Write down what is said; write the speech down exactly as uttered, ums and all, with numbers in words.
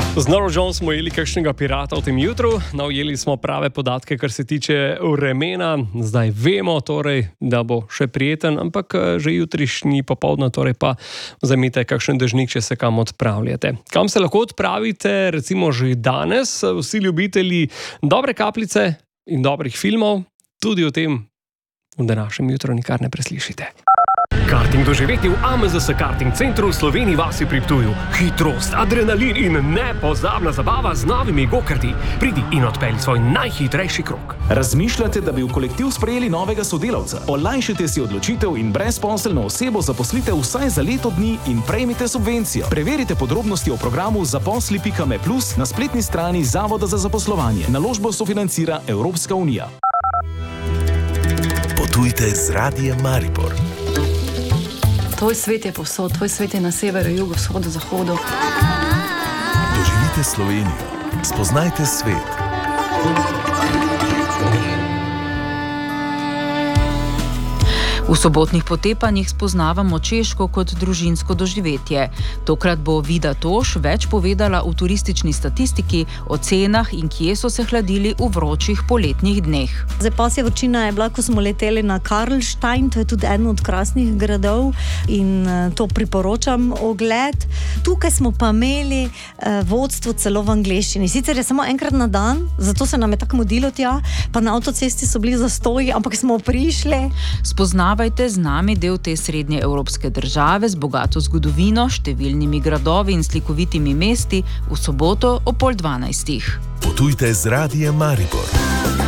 Z Norožom smo jeli kakšnega pirata v tem jutru, no, ujeli smo prave podatke, kar se tiče vremena. Zdaj vemo, torej, da bo še prijeten, ampak že jutrišnji popoldne, torej pa vzemite kakšen dežnik, če se kam odpravljate. Kam se lahko odpravite, recimo že danes, vsi ljubitelji dobre kapljice in dobrih filmov, tudi o tem v današnjem jutru nikar ne preslišite. Karting doživeti v A M Z S Karting Centru v Sloveniji vasi pri Ptuju. Hitrost, adrenalin in nepozabna zabava z novimi gokarti. Pridi in odpelji svoj najhitrejši krog. Razmišljate, da bi v kolektiv sprejeli novega sodelavca? Olajšajte si odločitev in brezposelno osebo zaposlite vsaj za leto dni in prejmite subvencijo. Preverite podrobnosti o programu zaposli pika me plus na spletni strani Zavoda za zaposlovanje. Naložbo sofinancira Evropska unija. Potujte z Radiem Maribor. Tvoj svet je povsod, tvoj svet je na severu, jugu, vzhodu, zahodu. Doživite Slovenijo, spoznajte svet. V sobotnih potepanjih spoznavamo Češko kot družinsko doživetje. Tokrat bo Vida Toš več povedala v turistični statistiki o cenah in kje so se hladili v vročih poletnih dneh. Zdaj pasja vročina je bila, ko smo leteli na Karlstein, to je tudi eden od krasnih gradov in to priporočam ogled. Tukaj smo pa imeli eh, vodstvo celo v angleščini. Sicer je samo enkrat na dan, zato se nam je tako mudilo tja, pa na avtocesti so bili zastoji, ampak smo prišli. Spoznavajte z nami del te srednje evropske države z bogato zgodovino, številnimi gradovi in slikovitimi mesti v soboto ob pol dvanajstih. Potujte z Radiem Maribor.